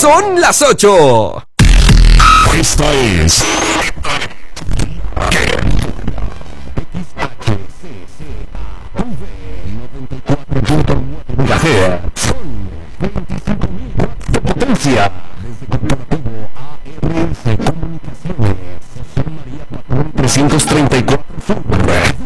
Son las 8. Esta es... GHz. 25.000 watts de potencia. Desde Corporativo ARS Comunicaciones. José María Patrón 334 Sur.